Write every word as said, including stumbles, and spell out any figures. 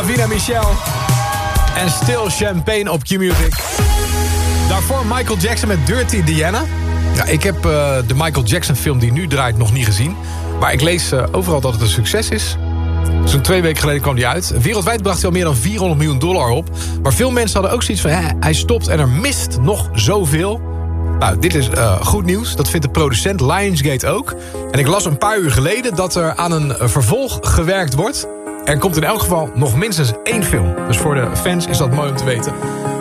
Davina Michel. En Still Champagne op Q-Music. Daarvoor Michael Jackson met Dirty Diana. Ja, ik heb uh, de Michael Jackson film die nu draait nog niet gezien. Maar ik lees uh, overal dat het een succes is. Zo'n twee weken geleden kwam die uit. Wereldwijd bracht hij al meer dan vierhonderd miljoen dollar op. Maar veel mensen hadden ook zoiets van... Hè, hij stopt en er mist nog zoveel. Nou, dit is uh, goed nieuws. Dat vindt de producent Lionsgate ook. En ik las een paar uur geleden dat er aan een vervolg gewerkt wordt. Er komt in elk geval nog minstens één film. Dus voor de fans is dat mooi om te weten.